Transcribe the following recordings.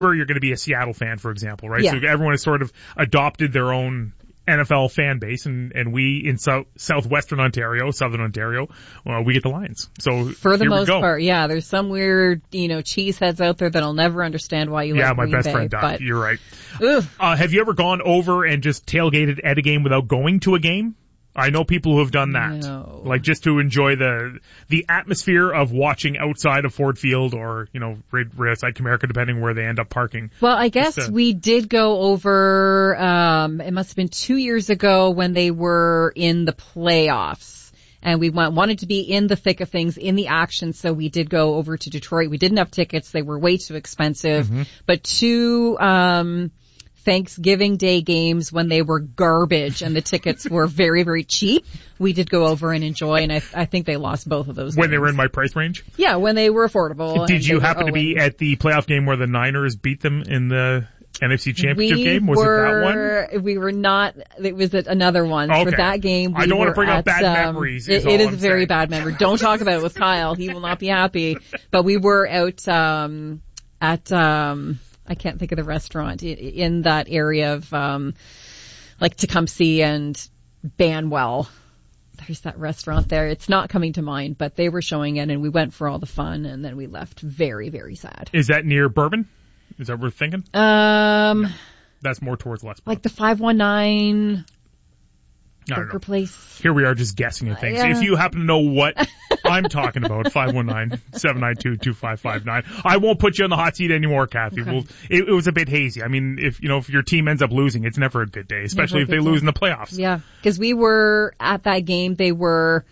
Or you're going to be a Seattle fan, for example, right? Yeah. So everyone has sort of adopted their own NFL fan base, and we in southwestern Ontario, southern Ontario, we get the Lions. So for the most part, yeah. There's some weird, cheeseheads out there that'll never understand why you like Green Bay. Yeah, my best friend Doc. You're right. Ugh. Have you ever gone over and just tailgated at a game without going to a game? I know people who have done that. No. Like just to enjoy the atmosphere of watching outside of Ford Field or, right outside Comerica, depending where they end up parking. Well, I guess we did go over, it must have been 2 years ago when they were in the playoffs. And we wanted to be in the thick of things, in the action, so we did go over to Detroit. We didn't have tickets. They were way too expensive. Mm-hmm. But two, Thanksgiving Day games when they were garbage and the tickets were very, very cheap, we did go over and enjoy, and I think they lost both of those When games. They were in my price range? Yeah, when they were affordable. Did you happen to be at the playoff game where the Niners beat them in the NFC Championship game? Was it that one? We were not. It was another one. Okay. For that game, I don't want to bring up bad memories. It is a very bad memory. Don't talk about it with Kyle. He will not be happy. But we were out at I can't think of the restaurant in that area of like Tecumseh and Banwell. There's that restaurant there. It's not coming to mind, but they were showing it, and we went for all the fun, and then we left very, very sad. Is that near Bourbon? Is that what we're thinking? No. That's more towards Westbrook. Like the 519 burger place. Here we are just guessing at things. Yeah. If you happen to know what I'm talking about, 519-792-2559. I won't put you on the hot seat anymore, Kathy. Okay. It was a bit hazy. I mean, if your team ends up losing, it's never a good day, especially if they lose in the playoffs. Yeah, because we were at that game. They were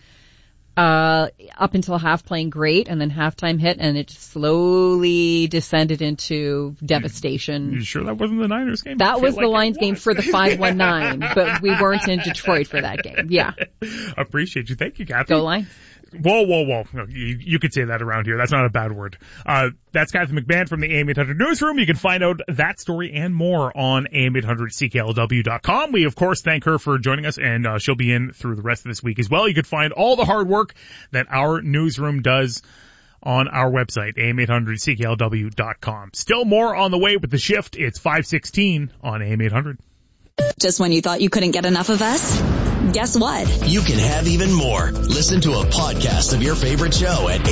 up until half playing great, and then halftime hit, and it slowly descended into devastation. You sure that wasn't the Niners game? That was the Lions game for the 519, but we weren't in Detroit for that game. Yeah. Appreciate you. Thank you, Kathy. Go Lions. Whoa. No, you could say that around here. That's not a bad word. That's Kathy McMahon from the AM800 Newsroom. You can find out that story and more on AM800CKLW.com. We, of course, thank her for joining us, and she'll be in through the rest of this week as well. You can find all the hard work that our newsroom does on our website, AM800CKLW.com. Still more on the way with The Shift. It's 5:16 on AM800. Just when you thought you couldn't get enough of us? Guess what? You can have even more. Listen to a podcast of your favorite show at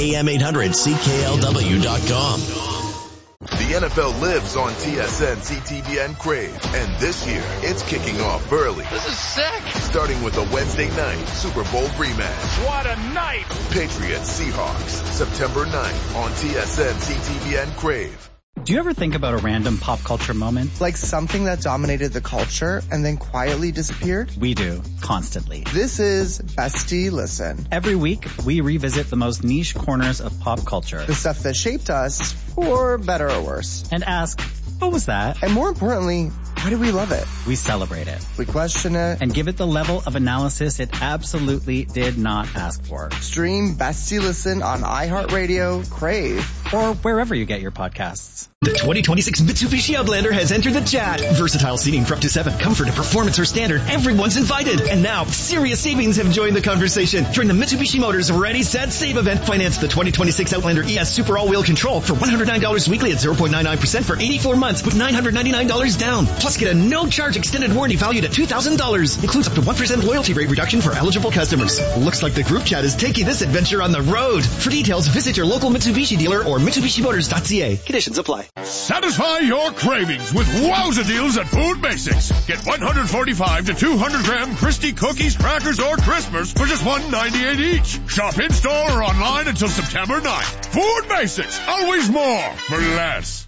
AM800CKLW.com. The NFL lives on TSN, CTVN, Crave. And this year, it's kicking off early. This is sick. Starting with a Wednesday night Super Bowl rematch. What a night. Patriots Seahawks, September 9th on TSN, CTVN, Crave. Do you ever think about a random pop culture moment? Like something that dominated the culture and then quietly disappeared? We do, constantly. This is Bestie Listen. Every week, we revisit the most niche corners of pop culture. The stuff that shaped us, for better or worse. And ask, what was that? And more importantly, why do we love it? We celebrate it. We question it. And give it the level of analysis it absolutely did not ask for. Stream Bestie Listen on iHeartRadio, Crave, or wherever you get your podcasts. The 2026 Mitsubishi Outlander has entered the chat. Versatile seating for up to 7. Comfort and performance are standard. Everyone's invited. And now, serious savings have joined the conversation. Join the Mitsubishi Motors Ready, Set, Save event. Finance the 2026 Outlander ES Super All-Wheel Control for $109 weekly at 0.99% for 84 months with $999 down. Plus, get a no-charge extended warranty valued at $2,000. Includes up to 1% loyalty rate reduction for eligible customers. Looks like the group chat is taking this adventure on the road. For details, visit your local Mitsubishi dealer or MitsubishiMotors.ca. Conditions apply. Satisfy your cravings with wowza deals at Food Basics. Get 145 to 200 gram Christie cookies, crackers, or Crispers for just $1.98 each. Shop in-store or online until September 9th. Food Basics. Always more for less.